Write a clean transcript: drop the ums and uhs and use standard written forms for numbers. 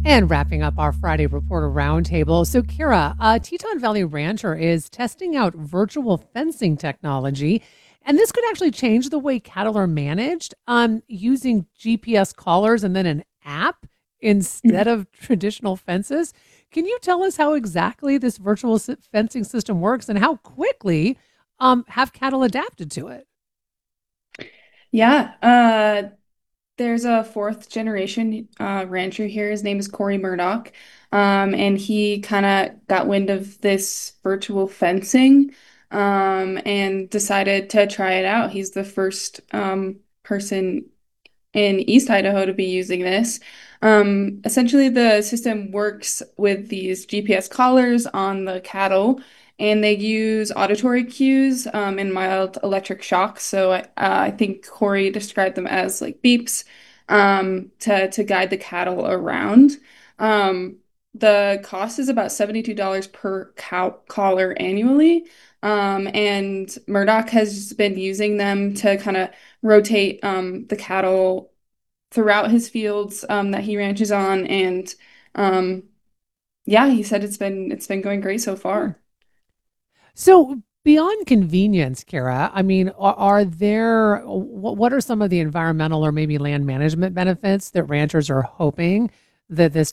And wrapping up our Friday Reporter Roundtable. So, Kira, a Teton Valley rancher is testing out virtual fencing technology. And this could actually change the way cattle are managed using GPS collars and then an app instead of traditional fences. Can you tell us how exactly this virtual fencing system works and how quickly have cattle adapted to it? Yeah, there's a fourth generation rancher here. His name is Corey Murdoch. And he kind of got wind of this virtual fencing and decided to try it out. He's the first person in East Idaho to be using this. Essentially, the system works with these GPS collars on the cattle, and they use auditory cues and mild electric shocks. So I think Corey described them as like beeps to guide the cattle around. Um, the cost is about $72 per cow collar annually. And Murdoch has been using them to kind of rotate the cattle throughout his fields that he ranches on, and um, yeah, he said it's been going great so Hmm. far. So beyond convenience, Kara, I mean, are there what are some of the environmental or maybe land management benefits that ranchers are hoping that this